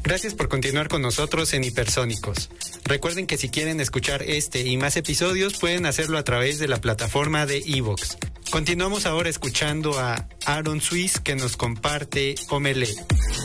Gracias por continuar con nosotros en Hipersónicos. Recuerden que si quieren escuchar este y más episodios, pueden hacerlo a través de la plataforma de iVoox. Continuamos ahora escuchando a Aaron Swiss, que nos comparte Omelette.